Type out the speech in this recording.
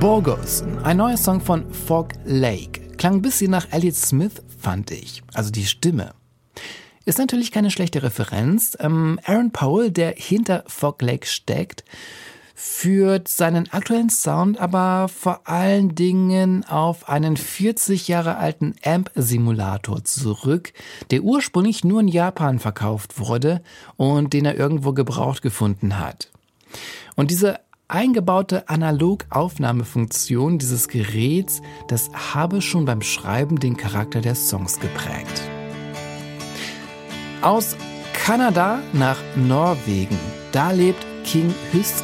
Bogus, ein neuer Song von Fog Lake. Klang ein bisschen nach Elliott Smith, fand ich. Also die Stimme. Ist natürlich keine schlechte Referenz. Aaron Powell, der hinter Fog Lake steckt, führt seinen aktuellen Sound aber vor allen Dingen auf einen 40 Jahre alten Amp-Simulator zurück, der ursprünglich nur in Japan verkauft wurde und den er irgendwo gebraucht gefunden hat. Und diese eingebaute Analog-Aufnahmefunktion dieses Geräts, das habe schon beim Schreiben den Charakter der Songs geprägt. Aus Kanada nach Norwegen, da lebt King Husk